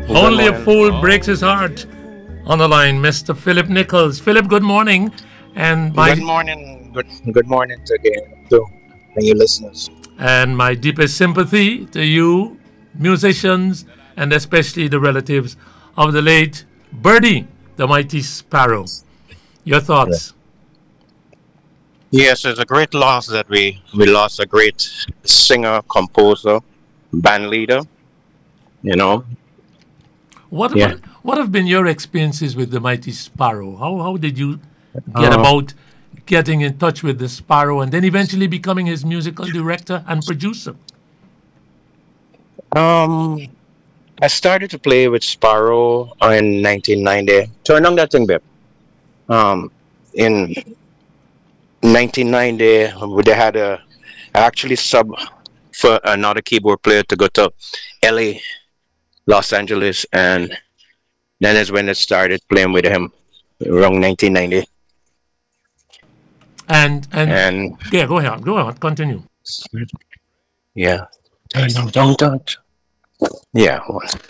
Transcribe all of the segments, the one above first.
Good Only a morning. fool breaks his heart. On the line, Mr. Philip Nichols. Philip, good morning. And Good my morning. Good morning to again to you listeners. and my deepest sympathy to you, musicians, and especially the relatives of the late Birdie, the mighty Sparrow. Your Yeah. thoughts? Yes, it's a great loss that we lost a great singer, composer, band leader. You know. What Yeah. what what have been your experiences with the mighty Sparrow? How did you get Uh, about getting in touch with the Sparrow and then eventually becoming his musical director and producer? um. I started to play with Sparrow in 1990. Turn on that thing, babe. In 1990, they had a I actually sub for another keyboard player to go to LA, Los Angeles, and then is when I started playing with him around 1990. And And yeah, go on, continue. yeah, don't. Yeah,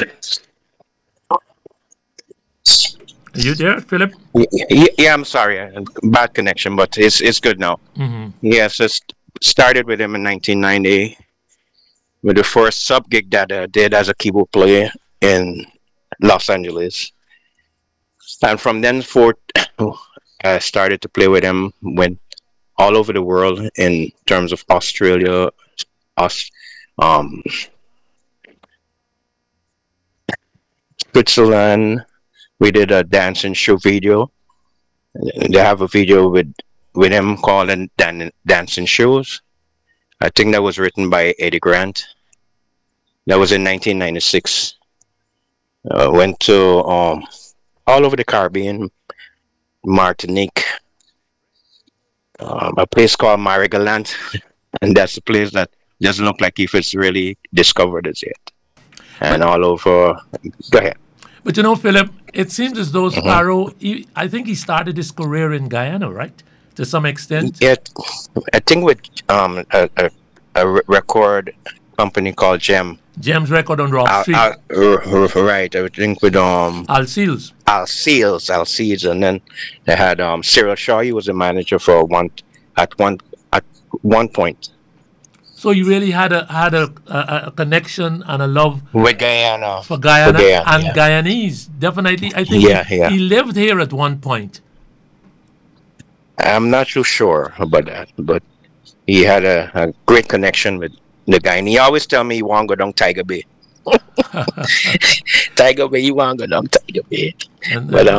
Are you there, Philip? yeah. I'm sorry, bad connection, but it's good now. Yes, started with him in 1990 with the first sub gig that I did as a keyboard player in Los Angeles, and from then forth, I started to play with him, went all over the world in terms of Australia, Aus, um, Switzerland. We did a dancing show video. They have a video with him called Dancing Shows. I think that was written by Eddie Grant. That was in 1996. Went to all over the Caribbean, Martinique, a place called Marigoland, and that's the place that doesn't look like if it's really discovered as yet. And But all over. Go ahead. but you know, Philip, it seems as though Hmm. Sparrow. I think he started his career in Guyana, right? To some extent. Yet, I think with record company called Gem. James record on Rock Street. Right. I would think with Al Seals. Al Seals, and then they had Cyril Shaw. He was a manager for at one at one point So you really had a connection and a love with Guyana. for For Guyana Guyana, and yeah, Guyanese. Definitely, I think yeah, yeah. he lived here at one point. I'm not too sure about that, but he had a great connection with the guy, and he always tell me he want to go down Tiger Bay. Tiger Bay, you want to go down Tiger Bay, And but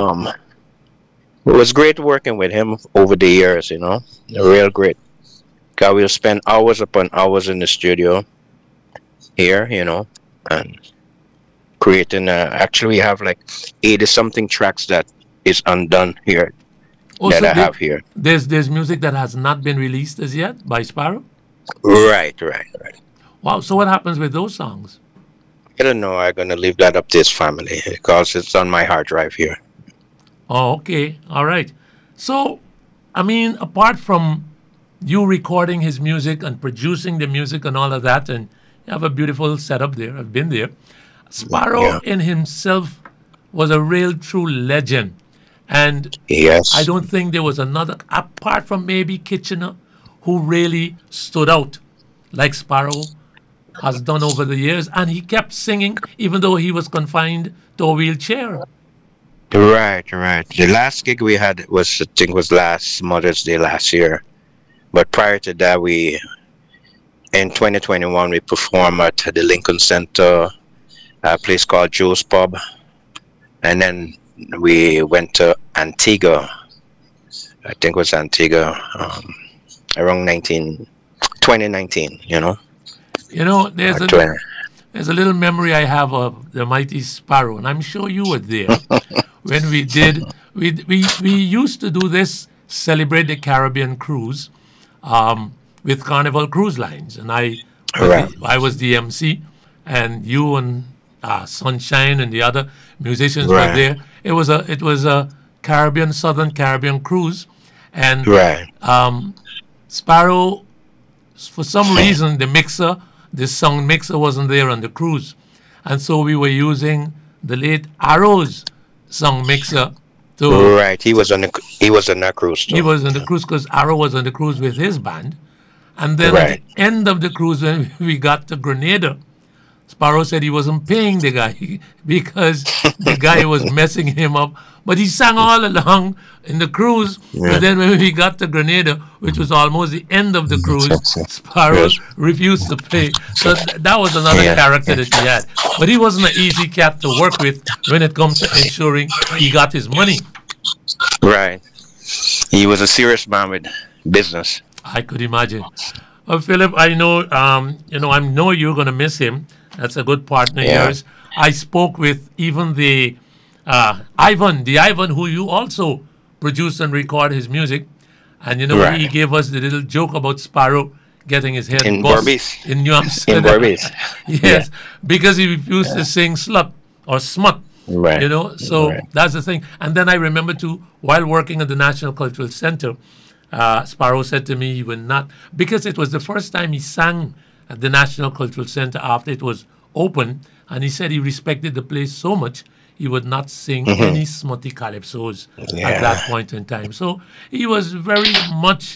it was great working with him over the years. Real great. God, we'll spend hours upon hours in the studio here, and creating. Actually, we have like 80 something tracks that is undone here that also, I have here. there's music that has not been released as yet by Sparrow. Right, right, right. Wow. So what happens with those songs? I don't know. I'm gonna leave that up to his family because it's on my hard drive here. Oh, okay. All right. So, I mean, apart from you recording his music and producing the music and all of that, and you have a beautiful setup there. I've been there. Sparrow Yeah. in himself was a real true legend. And I Yes. don't think there was another, apart from maybe Kitchener, who really stood out like Sparrow has done over the years. And he kept singing even though he was confined to a wheelchair. Right, right. The last gig we had was, I think, was last Mother's Day last year. But prior to that, we in 2021 we performed at the Lincoln Center, a place called Joe's Pub, and then we went to Antigua. I think it was Antigua, around 2019. You know, there's a 20. there's a little memory I have of the mighty Sparrow, and I'm sure you were there when we used to do this celebrate the Caribbean cruise with Carnival Cruise Lines, and Right, I was the MC, and you and Sunshine and the other musicians were right, there. It was a Southern Caribbean cruise, and right. Sparrow, for some reason, the sound mixer wasn't there on the cruise. And so we were using the late Arrow's song mixer to Right. He was on that cruise he too. was on the cruise because Arrow was on the cruise with his band. And then at the Right. end of the cruise, when we got to Grenada, Sparrow said he wasn't paying the guy because the guy was messing him up. But he sang all along in the cruise. Yeah. But then when we got to Grenada, which was almost the end of the cruise, Yes. Sparrow refused to pay. So that was another Yeah. character that he had. But he wasn't an easy cat to work with when it comes to ensuring he got his money. Right. He was a serious man with business. I could imagine. Philip, I know, I know you're going to miss him. That's a good partner of Yeah. yours. I spoke with even the Ivan who you also produce and record his music, and he Right. gave us the little joke about Sparrow getting his head In bust Berbice. in New In Amsterdam. Berbice. Yes, because he refused to sing slut or smut. Right. So Right. that's the thing. And then I remember too, while working at the National Cultural Center, Sparrow said to me he would not, because it was the first time he sang at the National Cultural Center after it was open, and he said he respected the place so much he would not sing any smutty calypsos at Yeah. that point in time. So he was very much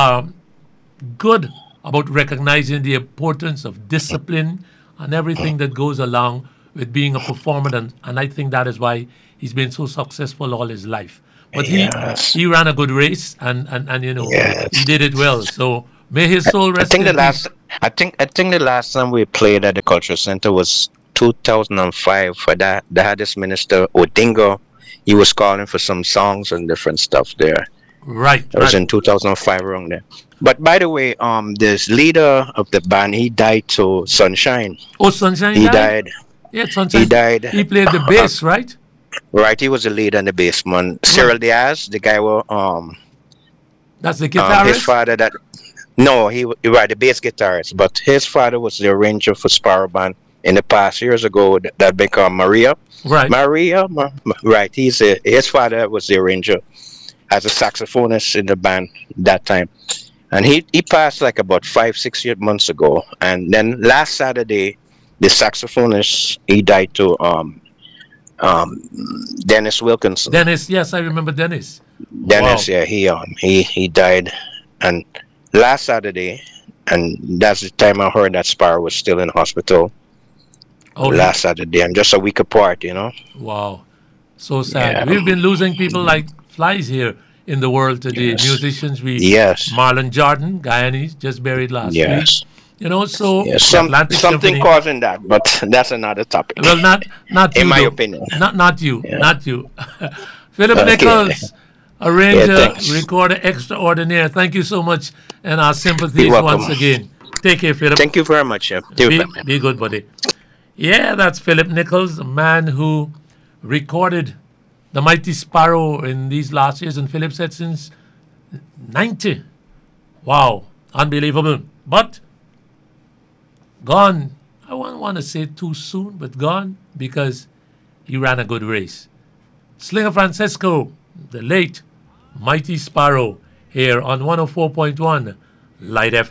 good about recognizing the importance of discipline and everything that goes along with being a performer, and I think that is why he's been so successful all his life. But Yes. he ran a good race, and Yes. he did it well. So may his soul I rest think in the peace. last I think the last time we played at the cultural center was 2005 for that the Hadis minister Odingo. He was calling for some songs and different stuff there. Right, It was right. in 2005 around there. But by the way, this leader of the band, he died to Sunshine. Oh, Sunshine He died? died. Yeah, He Sunshine. died. He played the bass, right? Right, he was the leader in the basement. Cyril Diaz, the guy who That's the his guitarist. father that no, right the bass guitarist, but his father was the arranger for Sparrow Band in the past years ago that became Maria. Right. Right, his father was the arranger as a saxophonist in the band that time. And he passed like about 5 6 months ago. And then last Saturday the saxophonist he died to um Dennis Wilkinson. Dennis, yes, I remember Dennis. Dennis, Wow. yeah, he died, and last Saturday, and that's the time I heard that Sparrow was still in hospital Oh, last Saturday, and just a week apart, you know. wow. So sad. Yeah. We've been losing people like flies here in the world today. Yes. Musicians, Yes, Marlon Jordan, Guyanese, just buried last week. yes, So yes. the Atlantic Something Symphony. causing that, but that's another topic. Well, not you, In my though. opinion. Not you, Yeah. not you. Philip Okay. Nichols, arranger, thanks. recorder extraordinaire. Thank you so much, and our sympathies You're welcome. once again. Take care, Philip. Thank you very much. Yeah. Be good, buddy. Yeah, that's Philip Nichols, the man who recorded the Mighty Sparrow in these last years. And Philip said since 90. Wow, unbelievable. But gone, I won't want to say too soon, but gone because he ran a good race. Slinger Francisco, the late Mighty Sparrow, here on 104.1 Light FM.